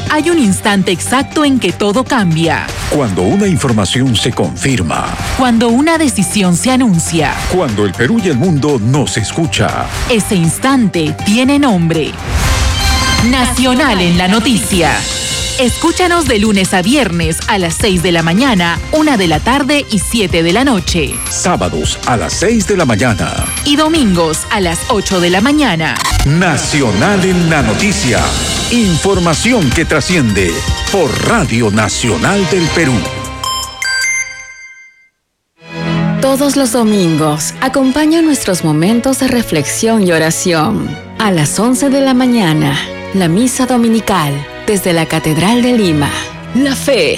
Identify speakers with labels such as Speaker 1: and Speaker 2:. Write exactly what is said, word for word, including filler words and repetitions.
Speaker 1: Hay un instante exacto en que todo cambia.
Speaker 2: Cuando una información se confirma.
Speaker 1: Cuando una decisión se anuncia.
Speaker 2: Cuando el Perú y el mundo nos escucha.
Speaker 1: Ese instante tiene nombre. Nacional en la noticia. Escúchanos de lunes a viernes a las seis de la mañana, una de la tarde y siete de la noche.
Speaker 2: Sábados a las seis de la mañana.
Speaker 1: Y domingos a las ocho de la mañana.
Speaker 2: Nacional en la noticia. Información que trasciende por Radio Nacional del Perú.
Speaker 3: Todos los domingos, acompaña nuestros momentos de reflexión y oración. A las once de la mañana, la misa dominical desde la Catedral de Lima. La fe